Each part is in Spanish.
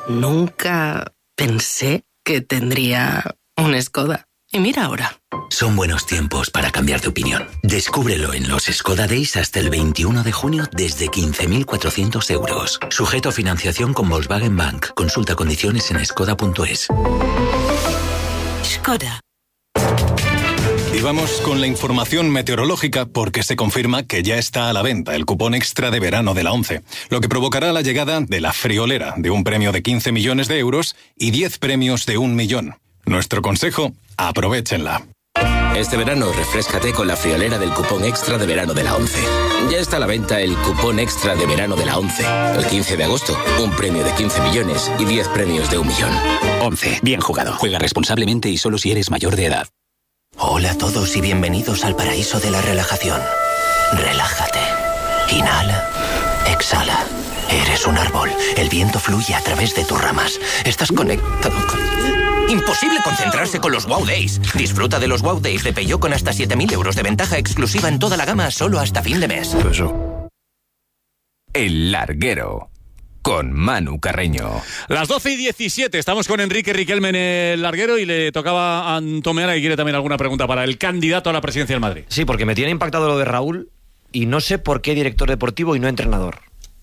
Nunca pensé que tendría un Skoda. Y mira ahora. Son buenos tiempos para cambiar de opinión. Descúbrelo en los Skoda Days hasta el 21 de junio desde 15.400 euros. Sujeto a financiación con Volkswagen Bank. Consulta condiciones en skoda.es. Skoda. Y vamos con la información meteorológica porque se confirma que ya está a la venta el cupón extra de verano de la ONCE, lo que provocará la llegada de la friolera de un premio de 15 millones de euros y 10 premios de 1 millón. Nuestro consejo, aprovéchenla. Este verano refréscate con la friolera del cupón extra de verano de la ONCE. Ya está a la venta el cupón extra de verano de la ONCE. El 15 de agosto, un premio de 15 millones y 10 premios de 1 millón. ONCE, bien jugado. Juega responsablemente y solo si eres mayor de edad. Hola a todos y bienvenidos al paraíso de la relajación. Relájate. Inhala. Exhala. Eres un árbol. El viento fluye a través de tus ramas. Estás conectado con... Imposible concentrarse con los Wow Days. Disfruta de los Wow Days de Peugeot con hasta 7.000 euros de ventaja exclusiva en toda la gama solo hasta fin de mes. El Larguero, con Manu Carreño. Las 12:17, estamos con Enrique Riquelme en El Larguero y le tocaba a Antomeara, que quiere también alguna pregunta para el candidato a la presidencia del Madrid. Sí, porque me tiene impactado lo de Raúl y no sé por qué director deportivo y no entrenador.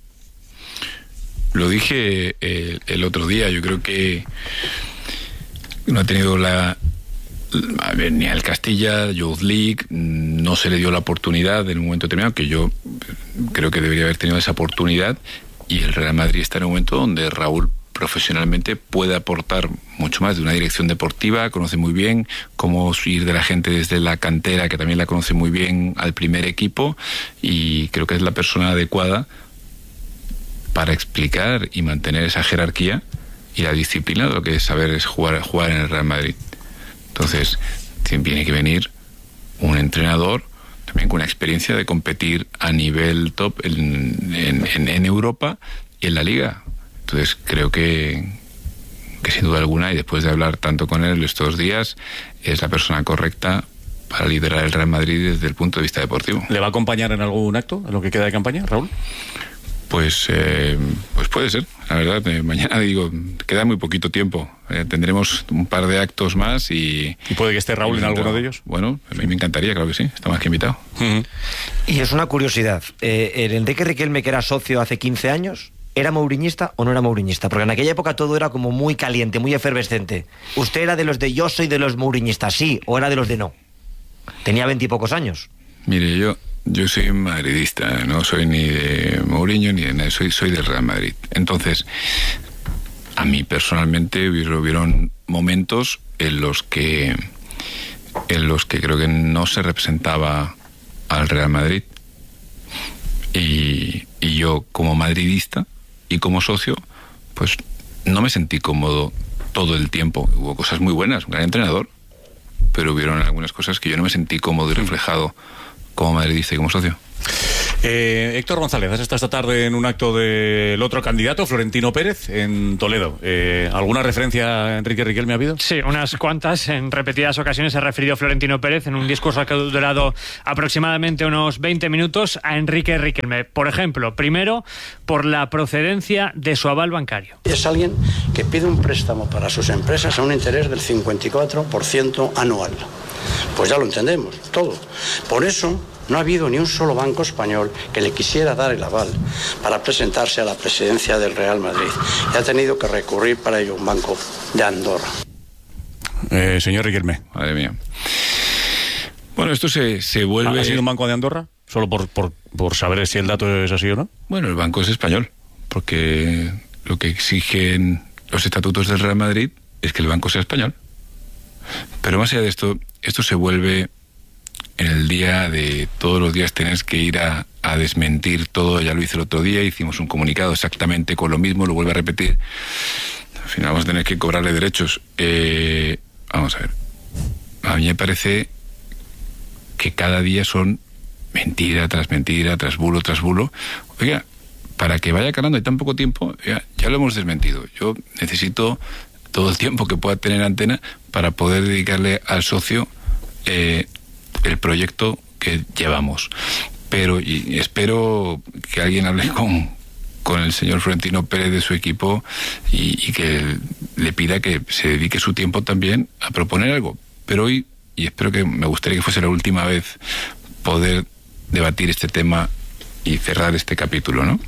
Lo dije el otro día, yo creo que no ha tenido ni al Castilla, Youth League, no se le dio la oportunidad en un momento determinado, que yo creo que debería haber tenido esa oportunidad, y el Real Madrid está en un momento donde Raúl profesionalmente puede aportar mucho más de una dirección deportiva, conoce muy bien cómo ir de la gente desde la cantera, que también la conoce muy bien, al primer equipo, y creo que es la persona adecuada para explicar y mantener esa jerarquía y la disciplina de lo que es saber es jugar en el Real Madrid. Entonces tiene que venir un entrenador también con una experiencia de competir a nivel top en Europa y en la Liga. Entonces creo que sin duda alguna, y después de hablar tanto con él estos días, es la persona correcta para liderar el Real Madrid desde el punto de vista deportivo. ¿Le va a acompañar en algún acto, en lo que queda de campaña, Raúl? Pues puede ser, la verdad. Mañana, queda muy poquito tiempo. Tendremos un par de actos más y puede que esté Raúl en alguno de ellos. Bueno, a mí me encantaría, claro que sí, está más que invitado. Y es una curiosidad, el Enrique Riquelme, que era socio hace 15 años, ¿era mouriñista o no era mouriñista? Porque en aquella época todo era como muy caliente, muy efervescente. ¿Usted era de los de yo soy de los mouriñistas, sí, o era de los de no? Tenía 20 y pocos años. Mire, yo soy madridista, no soy ni de Mourinho ni de nadie, soy del Real Madrid. Entonces, a mí personalmente hubieron momentos en los que creo que no se representaba al Real Madrid. Y yo, como madridista y como socio, pues no me sentí cómodo todo el tiempo. Hubo cosas muy buenas, un gran entrenador, pero hubieron algunas cosas que yo no me sentí cómodo y reflejado como madridista y como socio. Héctor González, has estado esta tarde en un acto del otro candidato, Florentino Pérez, en Toledo. ¿Alguna referencia a Enrique Riquelme ha habido? Sí, unas cuantas. En repetidas ocasiones se ha referido Florentino Pérez en un discurso que ha durado aproximadamente unos 20 minutos a Enrique Riquelme. Por ejemplo, primero, por la procedencia de su aval bancario. Es alguien que pide un préstamo para sus empresas a un interés del 54% anual. Pues ya lo entendemos, todo. Por eso no ha habido ni un solo banco español que le quisiera dar el aval para presentarse a la presidencia del Real Madrid. Y ha tenido que recurrir para ello a un banco de Andorra. Señor Riquelme. Madre mía. Bueno, esto se vuelve... ¿Ha sido un banco de Andorra? Solo por saber si el dato es así o no. Bueno, el banco es español, porque lo que exigen los estatutos del Real Madrid es que el banco sea español. Pero más allá de esto se vuelve... En el día de todos los días tenés que ir a desmentir todo. Ya lo hice el otro día, hicimos un comunicado exactamente con lo mismo, lo vuelvo a repetir. Al final vamos a tener que cobrarle derechos. Vamos a ver. A mí me parece que cada día son mentira, tras bulo, tras bulo. Oiga, para que vaya calando en tan poco tiempo, ya lo hemos desmentido. Yo necesito todo el tiempo que pueda tener Antena para poder dedicarle al socio el proyecto que llevamos. Pero y espero que alguien hable con el señor Florentino Pérez de su equipo y que le pida que se dedique su tiempo también a proponer algo. Pero hoy, y espero que me gustaría que fuese la última vez, poder debatir este tema y cerrar este capítulo, ¿no?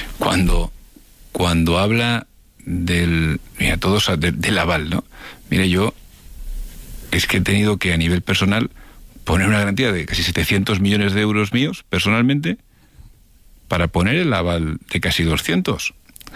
Cuando habla del aval, ¿no? Mire, yo es que he tenido que a nivel personal poner una garantía de casi 700 millones de euros míos, personalmente, para poner el aval de casi 200.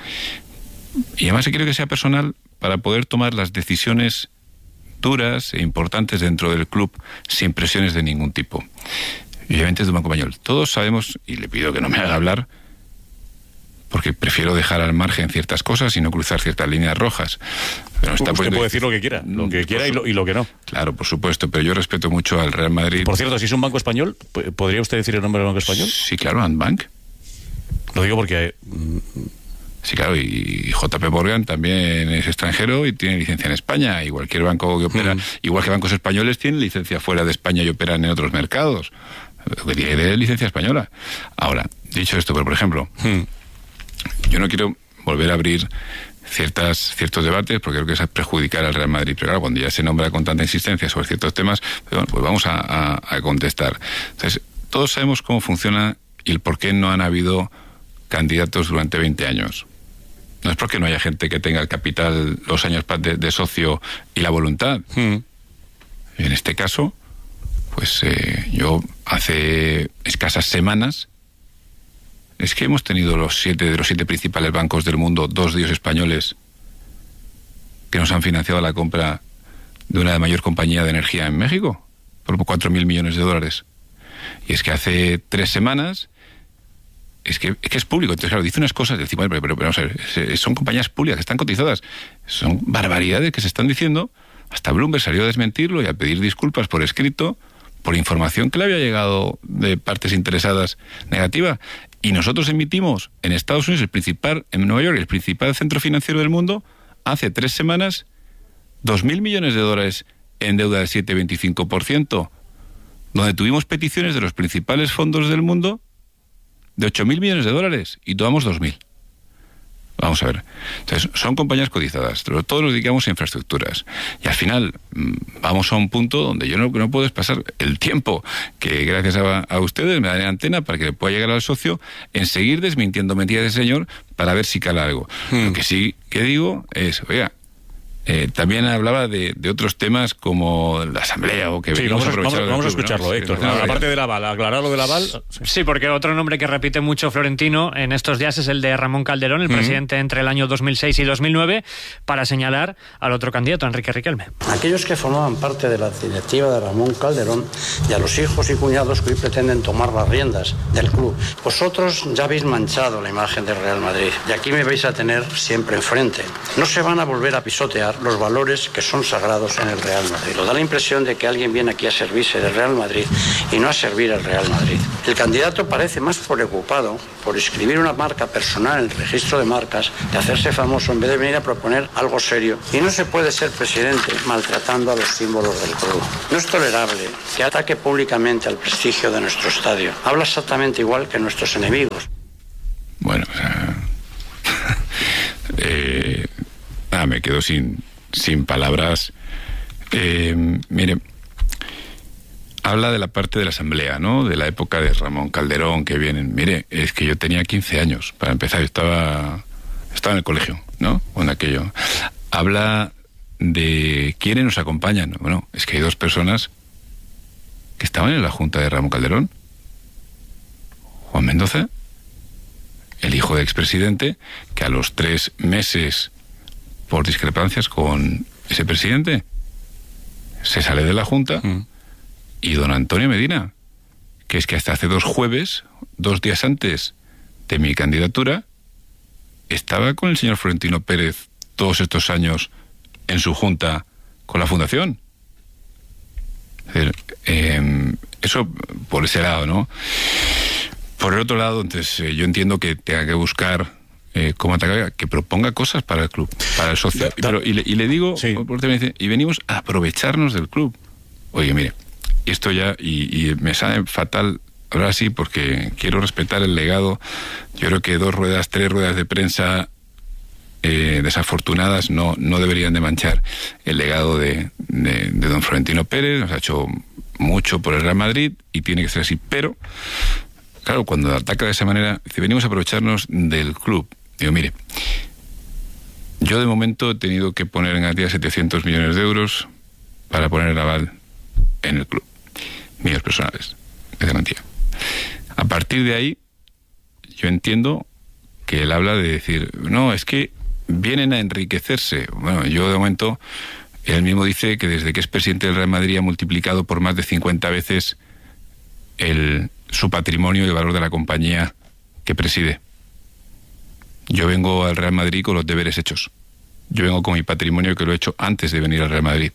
Y además quiero que sea personal para poder tomar las decisiones duras e importantes dentro del club sin presiones de ningún tipo. Y obviamente es de un Banco Español. Todos sabemos, y le pido que no me haga hablar, porque prefiero dejar al margen ciertas cosas y no cruzar ciertas líneas rojas. Pero usted puede decir lo que quiera y lo que no. Claro, por supuesto, pero yo respeto mucho al Real Madrid. Por cierto, si es un banco español, ¿podría usted decir el nombre del Banco Español? Sí, claro, Antbank. Lo digo porque... Sí, claro, y JP Morgan también es extranjero y tiene licencia en España, y cualquier banco que opera, igual que bancos españoles tienen licencia fuera de España y operan en otros mercados, que tiene licencia española. Ahora, dicho esto, pero por ejemplo, yo no quiero volver a abrir ciertos debates porque creo que es perjudicar al Real Madrid, pero claro, cuando ya se nombra con tanta insistencia sobre ciertos temas, pues vamos a contestar. Entonces, todos sabemos cómo funciona y el por qué no han habido candidatos durante 20 años. No es porque no haya gente que tenga el capital, los años de socio y la voluntad. En este caso, pues yo hace escasas semanas es que hemos tenido los 7 principales bancos del mundo, 2 de ellos españoles, que nos han financiado la compra de una mayor compañía de energía en México por 4.000 millones de dólares. Y es que hace 3 semanas es que es público. Entonces, claro, dice unas cosas, decimos, pero vamos a ver, son compañías públicas que están cotizadas, son barbaridades que se están diciendo. Hasta Bloomberg salió a desmentirlo y a pedir disculpas por escrito por información que le había llegado de partes interesadas negativa. Y nosotros emitimos en Estados Unidos, en Nueva York, el principal centro financiero del mundo, hace 3 semanas, 2.000 millones de dólares en deuda del 7,25%, donde tuvimos peticiones de los principales fondos del mundo de 8.000 millones de dólares y tomamos 2.000. Vamos a ver. Entonces, son compañías cotizadas, pero todos nos dedicamos a infraestructuras. Y al final, vamos a un punto donde yo no puedo pasar el tiempo que, gracias a ustedes, me dan antena para que le pueda llegar al socio en seguir desmintiendo mentiras del señor para ver si cala algo. Lo que sí que digo es, oiga, también hablaba de otros temas como la asamblea o que sí, vamos a escucharlo, ¿no? Héctor. Aparte del aval, aclarar lo del aval. Sí, porque otro nombre que repite mucho Florentino en estos días es el de Ramón Calderón, el presidente entre el año 2006 y 2009, para señalar al otro candidato, Enrique Riquelme. Aquellos que formaban parte de la directiva de Ramón Calderón y a los hijos y cuñados que hoy pretenden tomar las riendas del club. Vosotros ya habéis manchado la imagen del Real Madrid y aquí me vais a tener siempre enfrente. No se van a volver a pisotear los valores que son sagrados en el Real Madrid. Lo da la impresión de que alguien viene aquí a servirse del Real Madrid y no a servir al Real Madrid. El candidato parece más preocupado por escribir una marca personal en el registro de marcas, de hacerse famoso en vez de venir a proponer algo serio. Y no se puede ser presidente maltratando a los símbolos del club. No es tolerable que ataque públicamente al prestigio de nuestro estadio. Habla exactamente igual que nuestros enemigos. Bueno, me quedo sin palabras. Mire, habla de la parte de la asamblea, ¿no? De la época de Ramón Calderón, que vienen. Mire, es que yo tenía 15 años. Para empezar, yo estaba en el colegio, ¿no? Con aquello. Habla de quiénes nos acompañan. Bueno, es que hay 2 personas que estaban en la junta de Ramón Calderón. Juan Mendoza, el hijo del expresidente, que a los 3 meses, por discrepancias con ese presidente, se sale de la junta, y don Antonio Medina, que es que hasta hace 2 jueves, 2 días antes de mi candidatura, estaba con el señor Florentino Pérez todos estos años en su junta con la fundación. Es decir, eso por ese lado, ¿no? Por el otro lado, entonces, yo entiendo que tenga que buscar cómo atacar, que proponga cosas para el club, para el socio. Y le digo, sí, y venimos a aprovecharnos del club. Oye, mire, esto ya, y me sabe fatal hablar así porque quiero respetar el legado. Yo creo que 3 ruedas de prensa desafortunadas no deberían de manchar el legado de don Florentino Pérez. Nos ha hecho mucho por el Real Madrid y tiene que ser así, pero claro, cuando ataca de esa manera, dice, venimos a aprovecharnos del club. Digo, mire, yo de momento he tenido que poner en garantía 700 millones de euros para poner el aval en el club, míos personales, de garantía. A partir de ahí, yo entiendo que él habla de decir, no, es que vienen a enriquecerse. Bueno, yo de momento, él mismo dice que desde que es presidente del Real Madrid ha multiplicado por más de 50 veces su patrimonio y el valor de la compañía que preside. Yo vengo al Real Madrid con los deberes hechos. Yo vengo con mi patrimonio que lo he hecho antes de venir al Real Madrid.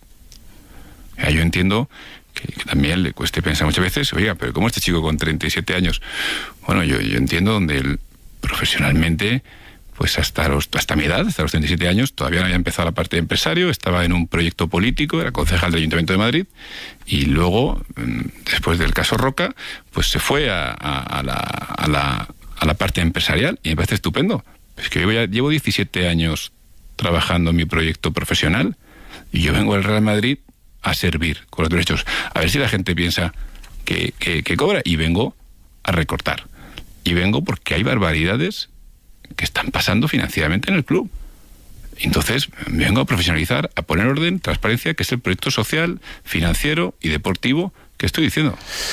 Yo entiendo que también le cueste pensar muchas veces, oiga, pero ¿cómo este chico con 37 años? Bueno, yo entiendo donde él profesionalmente, pues hasta mi edad, hasta los 37 años, todavía no había empezado la parte de empresario, estaba en un proyecto político, era concejal del Ayuntamiento de Madrid, y luego, después del caso Roca, pues se fue a la parte empresarial, y me parece estupendo. Es que yo llevo 17 años trabajando en mi proyecto profesional, y yo vengo al Real Madrid a servir con los derechos. A ver si la gente piensa que cobra, y vengo a recortar. Y vengo porque hay barbaridades que están pasando financieramente en el club. Entonces, vengo a profesionalizar, a poner orden, transparencia, que es el proyecto social, financiero y deportivo que estoy diciendo.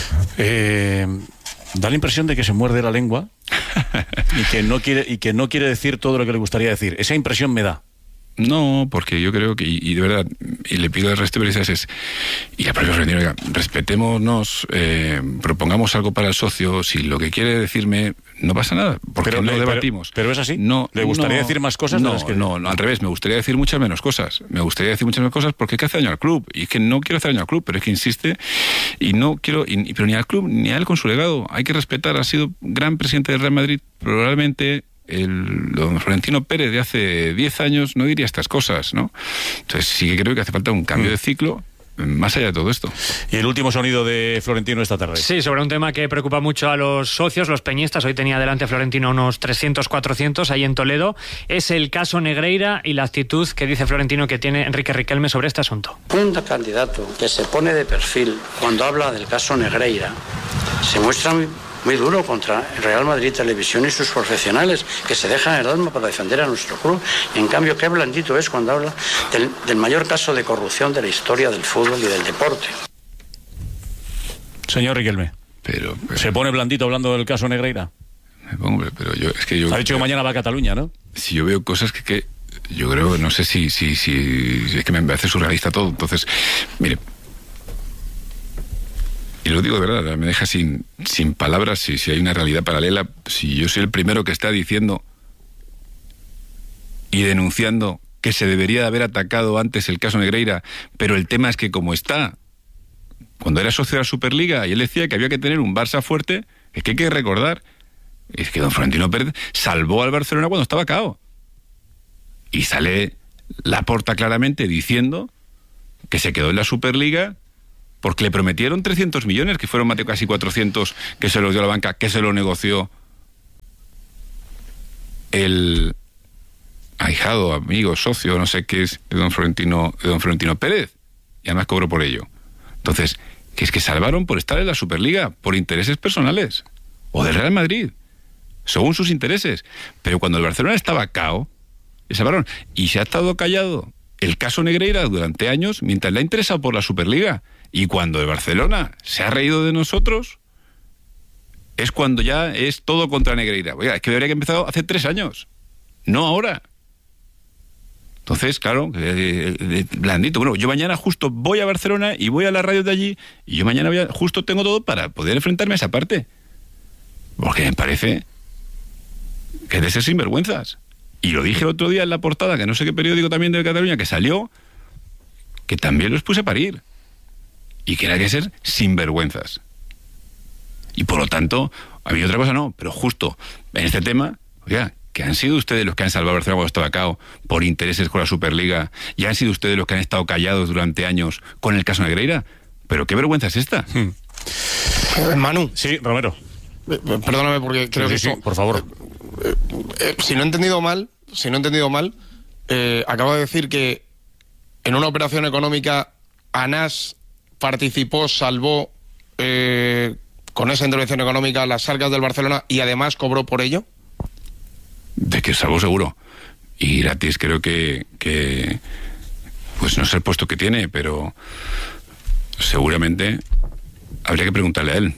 Da la impresión de que se muerde la lengua y que no quiere decir todo lo que le gustaría decir. Esa impresión me da. No, porque yo creo que, y de verdad, y le pido al resto de periodistas y a propio Florentino, oiga, respetémonos, propongamos algo para el socio, si lo que quiere decirme, no pasa nada, porque no debatimos. Pero es así. No, ¿Le gustaría decir más cosas? No, al revés, me gustaría decir muchas menos cosas. Me gustaría decir muchas menos cosas porque es que hace daño al club, y es que no quiero hacer daño al club, pero es que insiste, y no quiero, pero ni al club, ni a él con su legado. Hay que respetar, ha sido gran presidente del Real Madrid, probablemente don Florentino Pérez de hace 10 años no diría estas cosas, ¿no? Entonces sí que creo que hace falta un cambio de ciclo más allá de todo esto. Y el último sonido de Florentino esta tarde. Sí, sobre un tema que preocupa mucho a los socios, los peñistas. Hoy tenía delante Florentino unos 300, 400 ahí en Toledo. Es el caso Negreira y la actitud que dice Florentino que tiene Enrique Riquelme sobre este asunto. Un candidato que se pone de perfil cuando habla del caso Negreira se muestra muy duro contra el Real Madrid Televisión y sus profesionales que se dejan el alma para defender a nuestro club. Y en cambio, qué blandito es cuando habla del mayor caso de corrupción de la historia del fútbol y del deporte. Señor Riquelme, pero ¿se pone blandito hablando del caso Negreira? Me pongo, pero yo ha dicho que mañana va a Cataluña, ¿no? Si yo veo cosas que yo creo, no sé si es que me parece surrealista todo. Entonces, mire, y lo digo de verdad, me deja sin palabras si hay una realidad paralela. Si yo soy el primero que está diciendo y denunciando que se debería de haber atacado antes el caso Negreira, pero el tema es que como está, cuando era socio de la Superliga y él decía que había que tener un Barça fuerte, es que hay que recordar, es que don Florentino Pérez salvó al Barcelona cuando estaba cao. Y sale Laporta claramente diciendo que se quedó en la Superliga porque le prometieron 300 millones, que fueron casi 400, que se los dio la banca, que se lo negoció el ahijado, amigo, socio, no sé qué es, de don Florentino Pérez. Y además cobró por ello. Entonces, que es que salvaron por estar en la Superliga, por intereses personales, o del Real Madrid, según sus intereses. Pero cuando el Barcelona estaba cao, le salvaron. Y se ha estado callado el caso Negreira durante años, mientras le ha interesado por la Superliga. Y cuando el Barcelona se ha reído de nosotros, es cuando ya es todo contra Negreira. Oiga, es que habría que empezado hace 3 años, no ahora. Entonces, claro, blandito. Bueno, yo mañana justo voy a Barcelona y voy a la radio de allí, y yo mañana justo tengo todo para poder enfrentarme a esa parte. Porque me parece que es de ser sinvergüenzas. Y lo dije el otro día en la portada, que no sé qué periódico también de Cataluña, que salió, que también los puse a parir. Y que era que ser sinvergüenzas. Y por lo tanto, a mí otra cosa no, pero justo en este tema, oiga, que han sido ustedes los que han salvado a Barcelona cuando estaba cao por intereses con la Superliga, y han sido ustedes los que han estado callados durante años con el caso Negreira. Pero qué vergüenza es esta. Manu. Sí, Romero. Perdóname porque creo que sí, eso... por favor. Si no he entendido mal, acabo de decir que en una operación económica ANAS participó, salvó con esa intervención económica las arcas del Barcelona y además cobró por ello. De que salvó seguro. Y gratis creo que pues no sé el puesto que tiene, pero seguramente habría que preguntarle a él.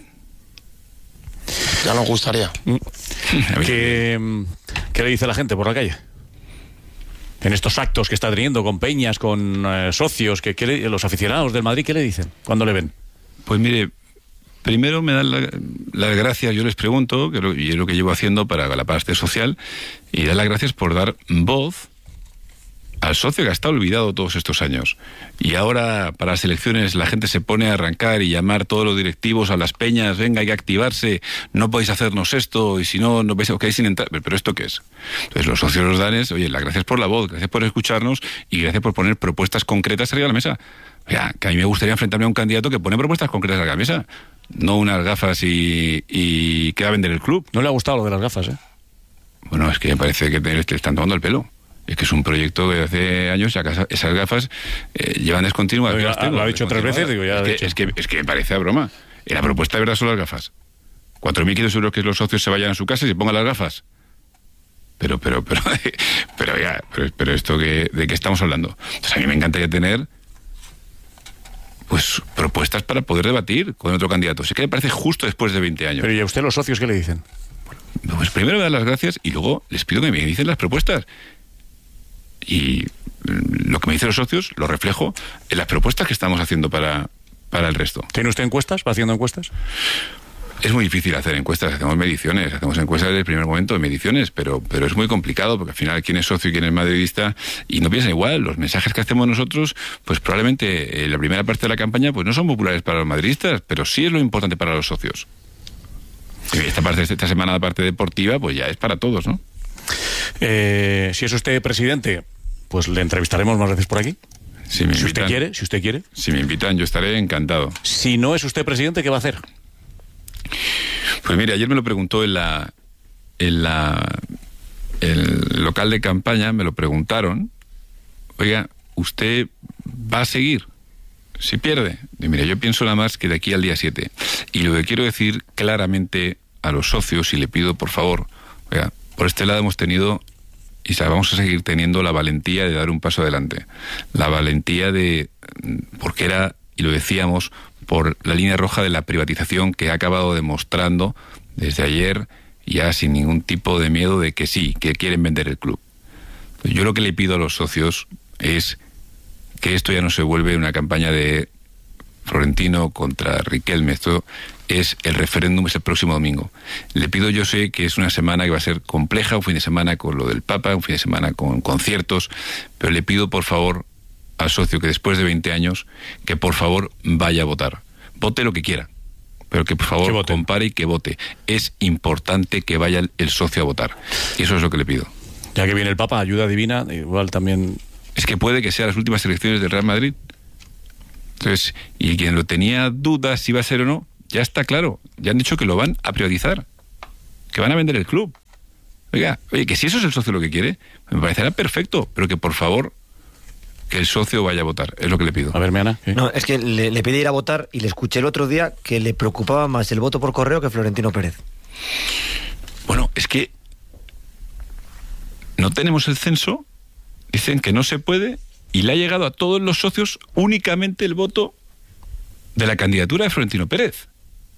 Ya nos gustaría. ¿Qué le dice la gente por la calle? En estos actos que está teniendo con peñas, con socios, los aficionados del Madrid, ¿qué le dicen cuando le ven? Pues mire, primero me dan las gracias, yo les pregunto, y es lo que llevo haciendo para la parte social, y dar las gracias por dar voz al socio que ha estado olvidado todos estos años. Y ahora, para las elecciones, la gente se pone a arrancar y llamar todos los directivos a las peñas, venga, hay que activarse, no podéis hacernos esto, y si no, no vais a quedar sin entrar. ¿Pero esto qué es? Entonces, los socios los dan es, oye, las gracias por la voz, gracias por escucharnos, y gracias por poner propuestas concretas arriba de la mesa. Oiga, que a mí me gustaría enfrentarme a un candidato que pone propuestas concretas arriba de la mesa, no unas gafas y que va a vender el club. No le ha gustado lo de las gafas, ¿eh? Bueno, es que me parece que te están tomando el pelo. Es que es un proyecto que hace años, esas gafas llevan descontinuadas. Lo ha dicho 3 veces, digo, ya. Es que me parece a broma. La propuesta de verdad son las gafas. 4.500 euros que los socios se vayan a su casa y se pongan las gafas. Pero esto ¿de qué estamos hablando? Entonces a mí me encantaría tener pues propuestas para poder debatir con otro candidato. Sé que me parece justo después de 20 años. Pero ¿y a usted los socios qué le dicen? Pues primero me dan las gracias y luego les pido que me dicen las propuestas. Y lo que me dicen los socios lo reflejo en las propuestas que estamos haciendo para el resto. ¿Tiene usted encuestas? ¿Va haciendo encuestas? Es muy difícil hacer encuestas, hacemos encuestas desde el primer momento de mediciones, pero es muy complicado porque al final quién es socio y quién es madridista y no piensan igual. Los mensajes que hacemos nosotros, pues probablemente en la primera parte de la campaña pues no son populares para los madridistas, pero sí es lo importante para los socios. Y esta semana la parte deportiva pues ya es para todos, ¿no? Si es usted presidente, pues le entrevistaremos más veces por aquí. Si usted quiere. Si me invitan, yo estaré encantado. Si no es usted presidente, ¿qué va a hacer? Pues mire, ayer me lo preguntó el local de campaña, me lo preguntaron. Oiga, ¿usted va a seguir si pierde? Y mira, yo pienso nada más que de aquí al día 7. Y lo que quiero decir claramente a los socios, y le pido por favor, oiga, por este lado hemos tenido, y vamos a seguir teniendo, la valentía de dar un paso adelante. La valentía porque era, y lo decíamos, por la línea roja de la privatización que ha acabado demostrando desde ayer, ya sin ningún tipo de miedo de que sí, que quieren vender el club. Yo lo que le pido a los socios es que esto ya no se vuelve una campaña de Florentino contra Riquelme. Esto es el referéndum, es el próximo domingo. Le pido, yo sé que es una semana que va a ser compleja, un fin de semana con lo del Papa, un fin de semana con conciertos, pero le pido por favor al socio que después de 20 años, que por favor vaya a votar. Vote lo que quiera, pero que por favor compare y que vote. Es importante que vaya el socio a votar. Y eso es lo que le pido. Ya que viene el Papa, ayuda divina, igual también... Es que puede que sean las últimas elecciones del Real Madrid. Entonces, y quien lo tenía dudas si va a ser o no, ya está claro. Ya han dicho que lo van a privatizar, que van a vender el club. Oye, que si eso es el socio lo que quiere, me parecerá perfecto, pero que por favor que el socio vaya a votar, es lo que le pido. A ver, Meana. ¿Sí? No, es que le pide ir a votar y le escuché el otro día que le preocupaba más el voto por correo que Florentino Pérez. Bueno, es que no tenemos el censo, dicen que no se puede, y le ha llegado a todos los socios únicamente el voto de la candidatura de Florentino Pérez.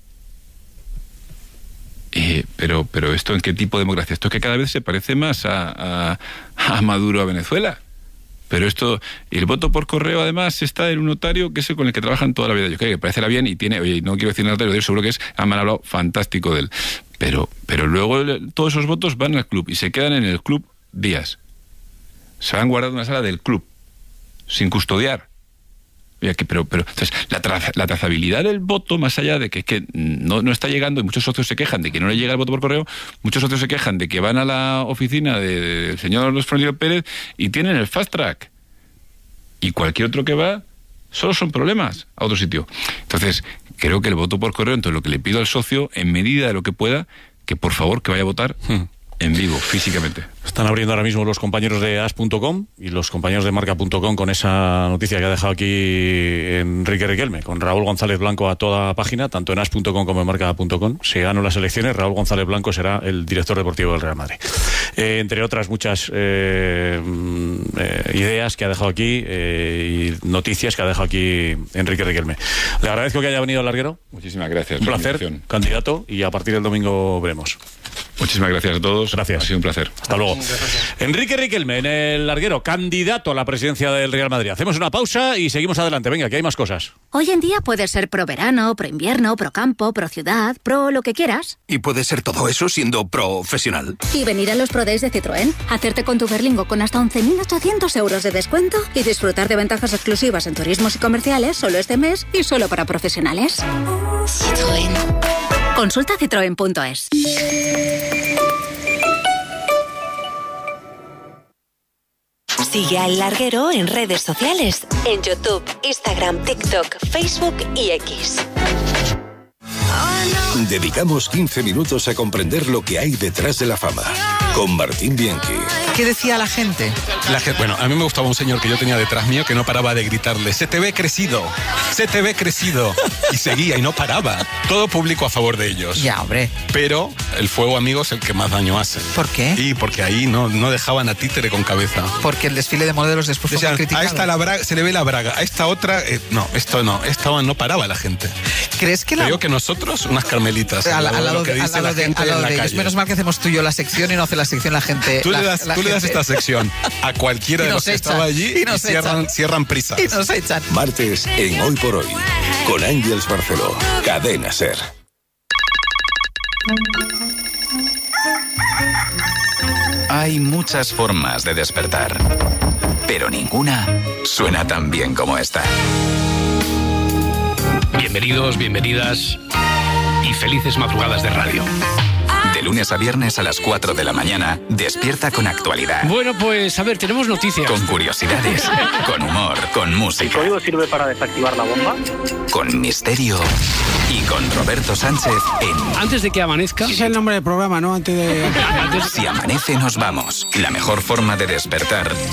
Pero ¿esto en qué tipo de democracia? Esto es que cada vez se parece más a Maduro, a Venezuela. Pero esto, el voto por correo además está en un notario que es el con el que trabajan toda la vida. Yo creo que parecerá bien y tiene, oye, no quiero decir nada, pero seguro que han hablado fantástico de él. Pero luego todos esos votos van al club y se quedan en el club días. Se han guardado en una sala del club, sin custodiar. Oye, pero entonces, la trazabilidad del voto, más allá de que no está llegando, y muchos socios se quejan de que no le llega el voto por correo, muchos socios se quejan de que van a la oficina del señor Florentino Pérez y tienen el fast track. Y cualquier otro que va, Solo son problemas a otro sitio. Entonces, creo que el voto por correo, entonces lo que le pido al socio, en medida de lo que pueda, que por favor que vaya a votar en vivo, físicamente. Están abriendo ahora mismo los compañeros de as.com y los compañeros de marca.com con esa noticia que ha dejado aquí Enrique Riquelme, con Raúl González Blanco a toda página, tanto en as.com como en marca.com. Si ganan las elecciones, Raúl González Blanco será el director deportivo del Real Madrid. Entre otras muchas ideas que ha dejado aquí y noticias que ha dejado aquí Enrique Riquelme. Le agradezco que haya venido al larguero. Muchísimas gracias. Un placer, candidato, y a partir del domingo veremos. Muchísimas gracias a todos. Gracias. Ha sido un placer. Hasta luego. Enrique Riquelme en el larguero, candidato a la presidencia del Real Madrid. Hacemos una pausa y seguimos adelante. Venga, que hay más cosas. Hoy en día puedes ser pro verano, pro invierno, pro campo, pro ciudad, pro lo que quieras. Y puedes ser todo eso siendo profesional. Y venir a los Pro Days de Citroën, hacerte con tu Berlingo con hasta 11.800 euros de descuento y disfrutar de ventajas exclusivas en turismos y comerciales solo este mes y solo para profesionales. Citroën. Consulta citroen.es. Sigue al larguero en redes sociales, en YouTube, Instagram, TikTok, Facebook y X. Dedicamos 15 minutos a comprender lo que hay detrás de la fama. Con Martín Bianchi. ¿Qué decía la gente? Bueno, a mí me gustaba un señor que yo tenía detrás mío que no paraba de gritarle: ¡se te ve crecido! ¡Se te ve crecido! Y seguía y no paraba. Todo público a favor de ellos. Ya, hombre. Pero el fuego amigo es el que más daño hace. ¿Por qué? Y porque ahí no dejaban a títere con cabeza. Porque el desfile de modelos después fue criticado. A esta la braga, se le ve la braga. A esta otra, esta no paraba la gente. ¿Crees que Creo que nosotros, unas carmelitas. Al lado de ellos. Menos mal que hacemos tú y yo la sección y no hace la sección la gente. Tú le das esta sección a cualquiera de los que estaba allí y cierran prisas. Y nos echan. Martes en Hoy por Hoy, con Ángeles Barceló, Cadena SER. Hay muchas formas de despertar, pero ninguna suena tan bien como esta. Bienvenidos, bienvenidas y felices madrugadas de radio. De lunes a viernes a las 4 de la mañana, despierta con actualidad. Bueno, pues a ver, tenemos noticias. Con curiosidades, con humor, con música. ¿El código sirve para desactivar la bomba? Con misterio y con Roberto Sánchez en... Antes de que amanezca... Ese es el nombre del programa, ¿no? Si amanece nos vamos. La mejor forma de despertar